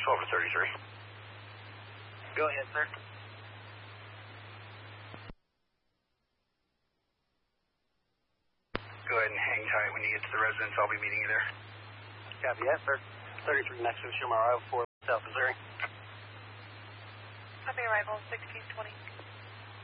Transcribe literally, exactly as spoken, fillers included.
twelve to thirty-three. Go ahead, sir. Go ahead and hang tight. When you get to the residence, I'll be meeting you there. Copy that, sir. thirty-three Nexus, Schumer, Iowa four, South Missouri. Copy arrival, sixteen twenty.